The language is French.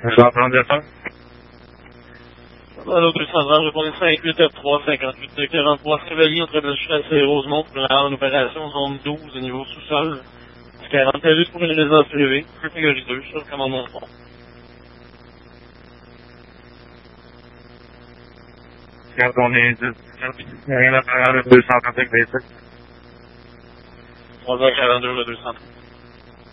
Je vais en prendre le temps. Alors, 230, répondez 58F3, 58 43, Chevalier entre Bellechasse et Rosemont pour en opération zone 12 au niveau sous-sol. 40 juste pour une résidence privée, catégorie 2, sur le commandement 3. Quand on est 10, il n'y a rien à faire avec 235 26. 3h42 le 230.